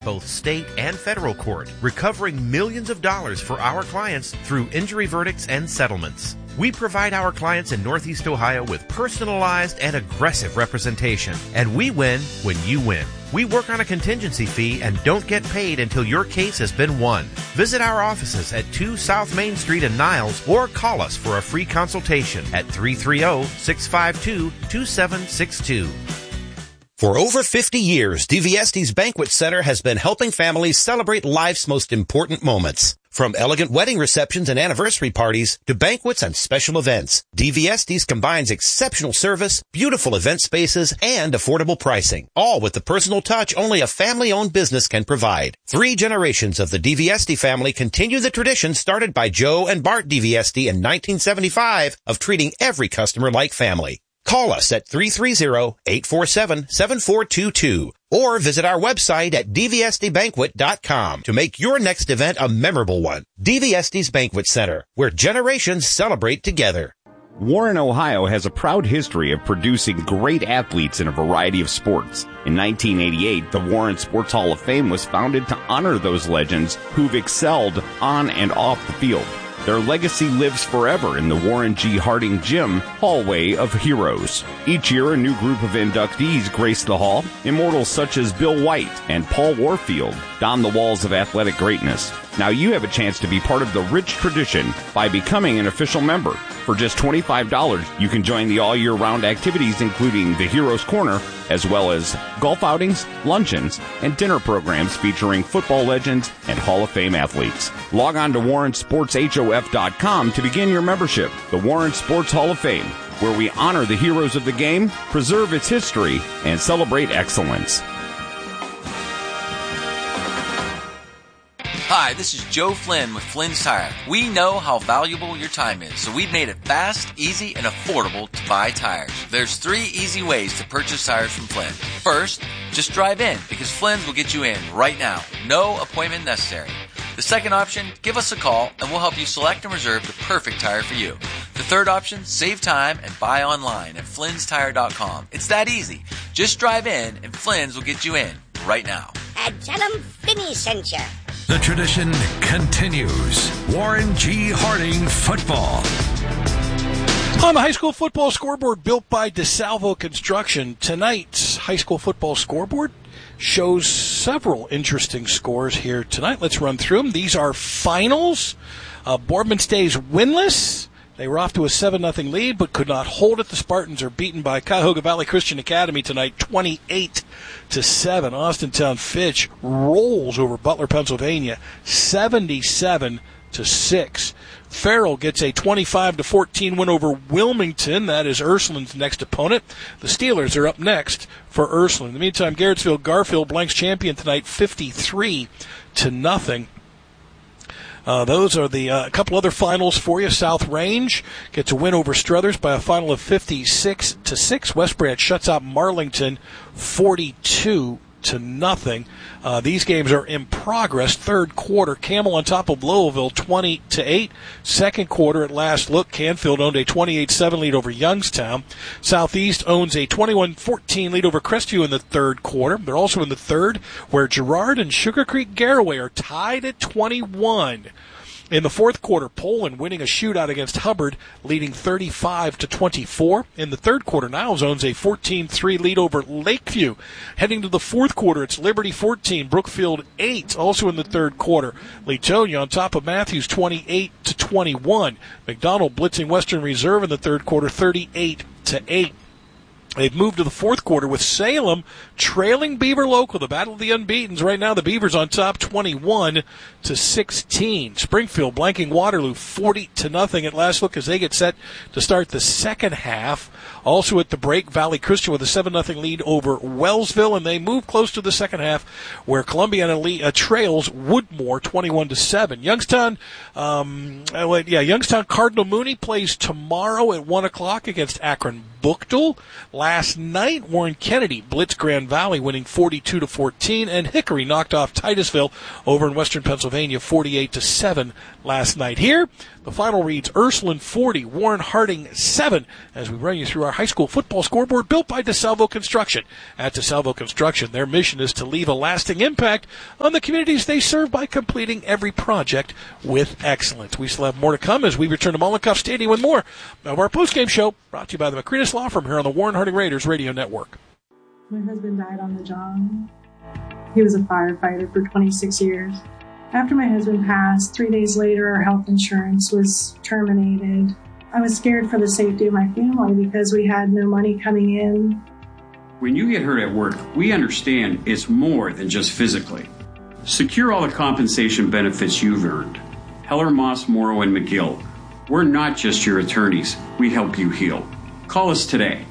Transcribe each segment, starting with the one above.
both state and federal court, recovering millions of dollars for our clients through injury verdicts and settlements. We provide our clients in Northeast Ohio with personalized and aggressive representation, and we win when you win. We work on a contingency fee and don't get paid until your case has been won. Visit our offices at 2 South Main Street in Niles or call us for a free consultation at 330-652-2762. For over 50 years, DVSD's Banquet Center has been helping families celebrate life's most important moments. From elegant wedding receptions and anniversary parties to banquets and special events, DVSD's combines exceptional service, beautiful event spaces, and affordable pricing, all with the personal touch only a family-owned business can provide. 3 generations of the DVSD family continue the tradition started by Joe and Bart DVSD in 1975 of treating every customer like family. Call us at 330-847-7422 or visit our website at dvsdbanquet.com to make your next event a memorable one. DVSD's Banquet Center, where generations celebrate together. Warren, Ohio has a proud history of producing great athletes in a variety of sports. In 1988, the Warren Sports Hall of Fame was founded to honor those legends who've excelled on and off the field. Their legacy lives forever in the Warren G. Harding Gym Hallway of Heroes. Each year, a new group of inductees grace the hall. Immortals such as Bill White and Paul Warfield don the walls of athletic greatness. Now you have a chance to be part of the rich tradition by becoming an official member. For just $25, you can join the all-year-round activities, including the Heroes Corner, as well as golf outings, luncheons, and dinner programs featuring football legends and Hall of Fame athletes. Log on to WarrenSportsHOF.com to begin your membership. The Warren Sports Hall of Fame, where we honor the heroes of the game, preserve its history, and celebrate excellence. Hi, this is Joe Flynn with Flynn's Tire. We know how valuable your time is, so we've made it fast, easy, and affordable to buy tires. There's 3 easy ways to purchase tires from Flynn. First, just drive in, because Flynn's will get you in right now. No appointment necessary. The second option, give us a call, and we'll help you select and reserve the perfect tire for you. The third option, save time and buy online at Flynn'sTire.com. It's that easy. Just drive in, and Flynn's will get you in right now. And tell them Finney sent you. The tradition continues. Warren G. Harding football. On the high school football scoreboard built by DeSalvo Construction, tonight's high school football scoreboard shows several interesting scores here tonight. Let's run through them. These are finals. Boardman stays winless. They were off to a 7-0 lead, but could not hold it. The Spartans are beaten by Cuyahoga Valley Christian Academy tonight, 28-7. Austintown Fitch rolls over Butler, Pennsylvania, 77-6. Farrell gets a 25-14 win over Wilmington. That is Ursuline's next opponent. The Steelers are up next for Ursuline. In the meantime, Garfield blanks champion tonight, 53-0. Those are the couple other finals for you. South Range gets a win over Struthers by a final of 56-6. West Branch shuts out Marlington 42-0. These games are in progress. Third quarter, Camel on top of Lowellville 20-8. Second quarter, at last look, Canfield owned a 28-7 lead over Youngstown. Southeast owns a 21-14 lead over Crestview in the third quarter. They're also in the third, where Girard and Sugar Creek Garraway are tied at 21. In the fourth quarter, Poland winning a shootout against Hubbard, leading 35-24. In the third quarter, Niles owns a 14-3 lead over Lakeview. Heading to the fourth quarter, it's Liberty 14, Brookfield 8, also in the third quarter. Leetonia on top of Matthews 28-21. McDonald blitzing Western Reserve in the third quarter, 38-8. They've moved to the fourth quarter with Salem trailing Beaver Local, the battle of the unbeatens. Right now, the Beavers on top, 21-16. Springfield blanking Waterloo, 40-0 at last look as they get set to start the second half. Also at the break, Valley Christian with a 7-0 lead over Wellsville, and they move close to the second half, where Columbiana trails Woodmore 21-7. Youngstown Cardinal Mooney plays tomorrow at 1:00 against Akron Buchtel. Last night, Warren Kennedy blitzed Grand Valley, winning 42-14, and Hickory knocked off Titusville over in Western Pennsylvania 48-7 last night. Here, the final reads: Ursuline 40, Warren Harding 7, as we run you through our high school football scoreboard built by DeSalvo Construction. At DeSalvo Construction, their mission is to leave a lasting impact on the communities they serve by completing every project with excellence. We still have more to come as we return to Mollenkoff Stadium with more of our postgame show, brought to you by the McCreadis Law Firm here on the Warren Harding Raiders Radio Network. My husband died on the job. He was a firefighter for 26 years. After my husband passed, 3 days later, our health insurance was terminated. I was scared for the safety of my family because we had no money coming in. When you get hurt at work, we understand it's more than just physically. Secure all the compensation benefits you've earned. Heller, Moss, Morrow, and McGill. We're not just your attorneys. We help you heal. Call us today.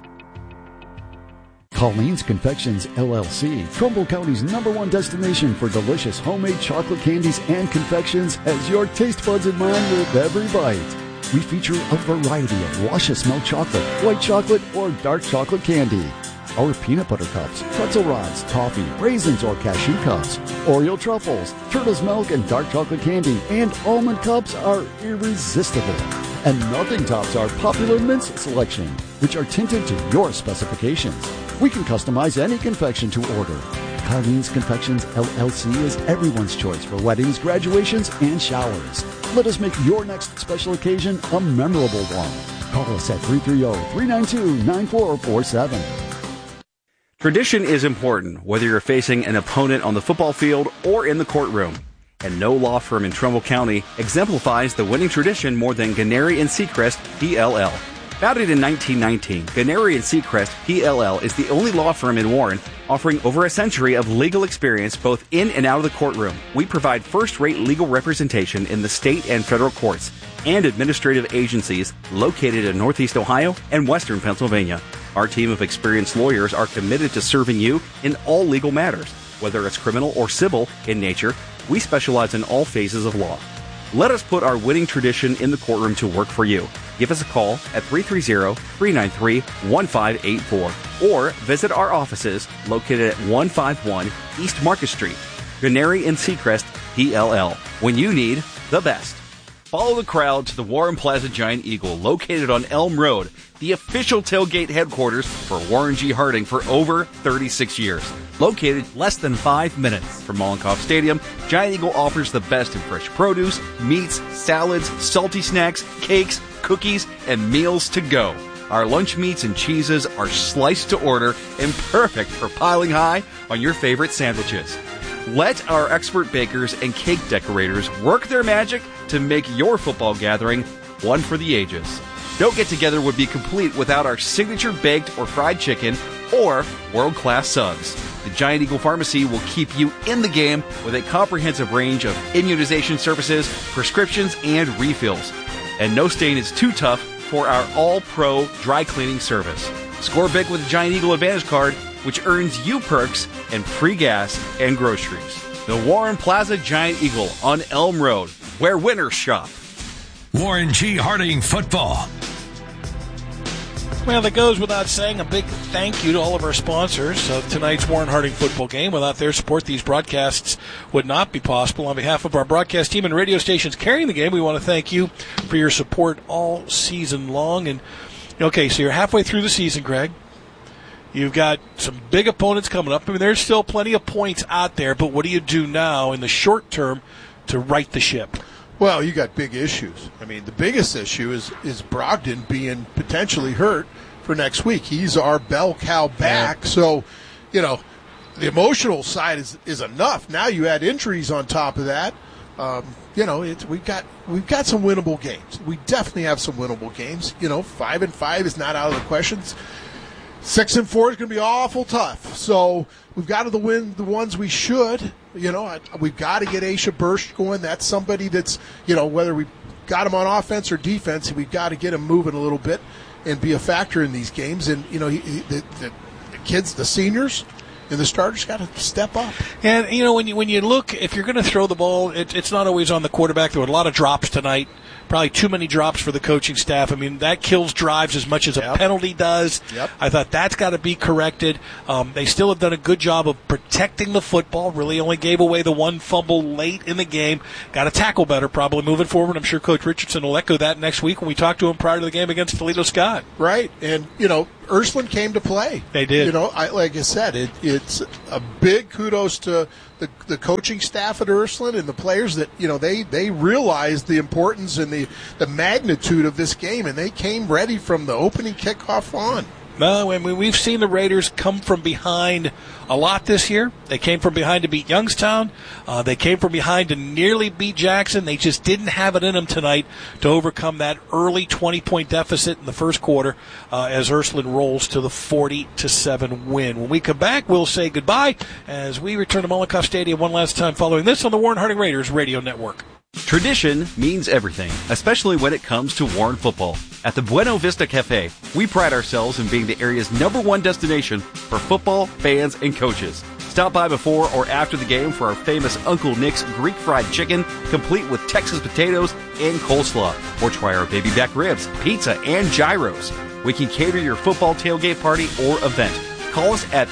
Colleen's Confections, LLC, Trumbull County's #1 destination for delicious homemade chocolate candies and confections, has your taste buds in mind with every bite. We feature a variety of luscious milk chocolate, white chocolate, or dark chocolate candy. Our peanut butter cups, pretzel rods, toffee, raisins, or cashew cups, Oreo truffles, turtle's milk, and dark chocolate candy, and almond cups are irresistible. And nothing tops our popular mince selection, which are tinted to your specifications. We can customize any confection to order. Colleen's Confections, LLC is everyone's choice for weddings, graduations, and showers. Let us make your next special occasion a memorable one. Call us at 330-392-9447. Tradition is important, whether you're facing an opponent on the football field or in the courtroom. And no law firm in Trumbull County exemplifies the winning tradition more than Gennari & Sechrest, PLL. Founded in 1919, Gennari & Sechrest, PLL is the only law firm in Warren offering over a century of legal experience both in and out of the courtroom. We provide first-rate legal representation in the state and federal courts and administrative agencies located in Northeast Ohio and Western Pennsylvania. Our team of experienced lawyers are committed to serving you in all legal matters. Whether it's criminal or civil in nature, we specialize in all phases of law. Let us put our winning tradition in the courtroom to work for you. Give us a call at 330-393-1584 or visit our offices located at 151 East Market Street. Gennari & Sechrest, PLL. When you need the best. Follow the crowd to the Warren Plaza Giant Eagle, located on Elm Road, the official tailgate headquarters for Warren G. Harding for over 36 years. Located less than 5 minutes from Mollenkoff Stadium, Giant Eagle offers the best in fresh produce, meats, salads, salty snacks, cakes, cookies, and meals to go. Our lunch meats and cheeses are sliced to order and perfect for piling high on your favorite sandwiches. Let our expert bakers and cake decorators work their magic to make your football gathering one for the ages. No get-together would be complete without our signature baked or fried chicken or world-class subs. The Giant Eagle Pharmacy will keep you in the game with a comprehensive range of immunization services, prescriptions, and refills. And no stain is too tough for our all-pro dry cleaning service. Score big with the Giant Eagle Advantage Card, which earns you perks and free gas and groceries. The Warren Plaza Giant Eagle on Elm Road, where winners shop. Warren G. Harding Football. Well, that goes without saying. A big thank you to all of our sponsors of tonight's Warren Harding football game. Without their support, these broadcasts would not be possible. On behalf of our broadcast team and radio stations carrying the game, we want to thank you for your support all season long. And okay, so you're halfway through the season, Greg. You've got some big opponents coming up. I mean, there's still plenty of points out there, but what do you do now in the short term to right the ship? Well, you got big issues. I mean, the biggest issue is Brogdon being potentially hurt for next week. He's our bell cow back. Yeah. So, the emotional side is enough. Now you add injuries on top of that. We've got some winnable games. We definitely have some winnable games. 5-5 is not out of the question. 6-4 is going to be awful tough. So we've got to win the ones we should. We've got to get Aisha Bursch going. That's somebody that's, whether we got him on offense or defense, we've got to get him moving a little bit and be a factor in these games. And, the kids, the seniors and the starters got to step up. And, when you look, if you're going to throw the ball, it's not always on the quarterback. There were a lot of drops tonight probably too many drops for the coaching staff. I mean, that kills drives as much as a penalty does. Yep. I thought that's got to be corrected. They still have done a good job of protecting the football. Really only gave away the one fumble late in the game. Got to tackle better probably moving forward. I'm sure Coach Richardson will echo that next week when we talk to him prior to the game against Toledo Scott. Right. And, Ursuline came to play. They did. Like I said, it's a big kudos to the coaching staff at Ursuline and the players that, they realized the importance and the magnitude of this game, and they came ready from the opening kickoff on. No, I mean, we've seen the Raiders come from behind a lot this year. They came from behind to beat Youngstown. They came from behind to nearly beat Jackson. They just didn't have it in them tonight to overcome that early 20-point deficit in the first quarter as Ursuline rolls to the 40-7 win. When we come back, we'll say goodbye as we return to Molotov Stadium one last time following this on the Warren Harding Raiders Radio Network. Tradition means everything, especially when it comes to Warren football. At the Buena Vista Cafe, we pride ourselves in being the area's #1 destination for football, fans, and coaches. Stop by before or after the game for our famous Uncle Nick's Greek fried chicken, complete with Texas potatoes and coleslaw. Or try our baby back ribs, pizza, and gyros. We can cater your football tailgate party or event. Call us at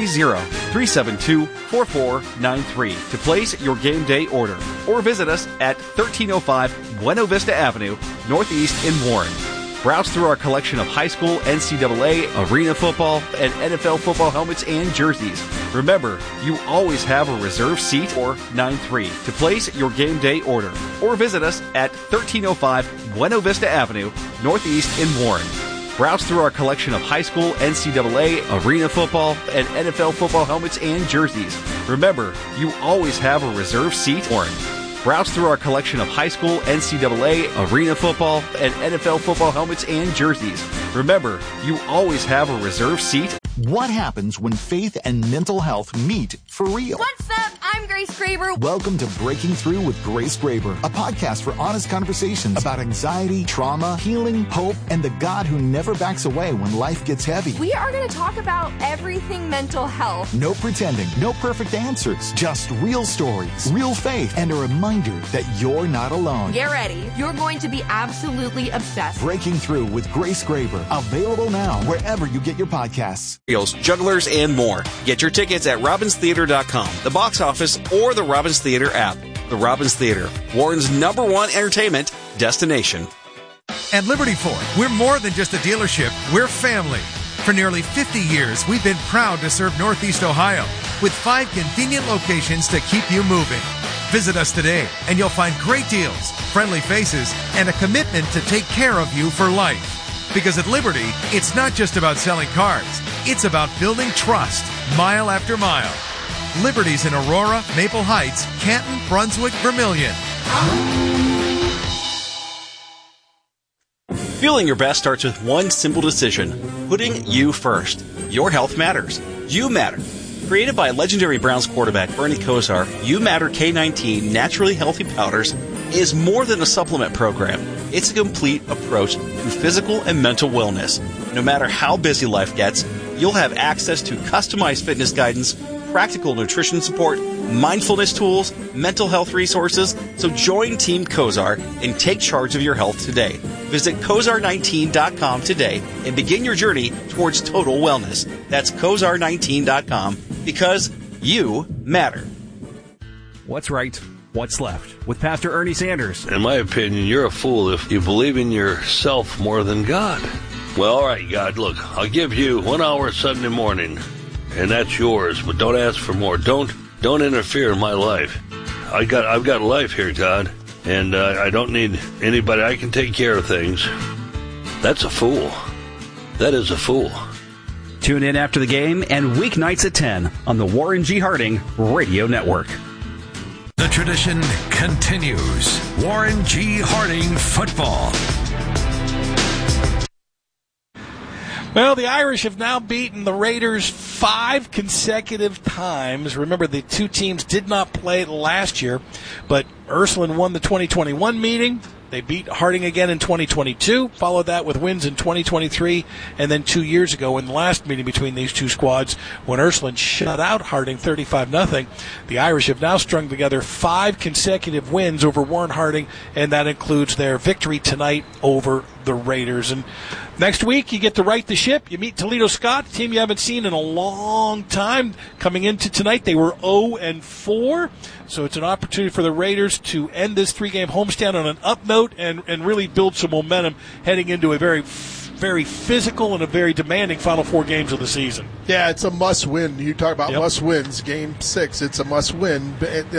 330-372-4493 to place your game day order. Or visit us at 1305 Buena Vista Avenue, Northeast in Warren. Browse through our collection of high school, NCAA, arena football, and NFL football helmets and jerseys. Remember, you always have a reserved seat or 93 to place your game day order. Or visit us at 1305 Buena Vista Avenue, Northeast in Warren. Browse through our collection of high school, NCAA, arena football, and NFL football helmets and jerseys. Remember, you always have a reserved seat. Warren. Browse through our collection of high school, NCAA, arena football, and NFL football helmets and jerseys. Remember, you always have a reserved seat. What happens when faith and mental health meet for real? What's up? I'm Grace Graber. Welcome to Breaking Through with Grace Graber, a podcast for honest conversations about anxiety, trauma, healing, hope, and the God who never backs away when life gets heavy. We are going to talk about everything mental health. No pretending, no perfect answers, just real stories, real faith, and a reminder that you're not alone. Get ready. You're going to be absolutely obsessed. Breaking Through with Grace Graber, available now wherever you get your podcasts. Jugglers, and more. Get your tickets at RobinsTheater.com, the box office, or the Robbins Theater app. The Robbins Theater, Warren's #1 entertainment destination. At Liberty Ford, we're more than just a dealership, we're family. For nearly 50 years, we've been proud to serve Northeast Ohio with 5 convenient locations to keep you moving. Visit us today and you'll find great deals, friendly faces, and a commitment to take care of you for life. Because at Liberty, it's not just about selling cars. It's about building trust, mile after mile. Liberty's in Aurora, Maple Heights, Canton, Brunswick, Vermilion. Feeling your best starts with one simple decision: putting you first. Your health matters. You matter. Created by legendary Browns quarterback Bernie Kosar, You Matter K19 Naturally Healthy Powders is more than a supplement program. It's a complete approach to physical and mental wellness. No matter how busy life gets, you'll have access to customized fitness guidance, practical nutrition support, mindfulness tools, mental health resources. So join Team Kosar and take charge of your health today. Visit Kosar19.com today and begin your journey towards total wellness. That's Kosar19.com, because you matter. What's right? What's left? With Pastor Ernie Sanders. In my opinion, you're a fool if you believe in yourself more than God. Well, all right, God, look, I'll give you 1 hour Sunday morning, and that's yours, but don't ask for more. Don't interfere in my life. I've got life here, God, and I don't need anybody. I can take care of things. That's a fool. That is a fool. Tune in after the game and weeknights at 10 on the Warren G. Harding Radio Network. The tradition continues. Warren G. Harding football. Well, the Irish have now beaten the Raiders 5 consecutive times. Remember, the two teams did not play last year, but Ursuline won the 2021 meeting. They beat Harding again in 2022, followed that with wins in 2023, and then 2 years ago in the last meeting between these two squads when Ursuline shut out Harding 35-0. The Irish have now strung together 5 consecutive wins over Warren Harding, and that includes their victory tonight over the Raiders. And next week, you get to right the ship. You meet Toledo Scott, a team you haven't seen in a long time. Coming into tonight, they were 0-4. So it's an opportunity for the Raiders to end this 3-game homestand on an up note and really build some momentum heading into a very physical and a very demanding final 4 games of the season. Yeah, it's a must-win. You talk about must-wins. Game 6, it's a must-win.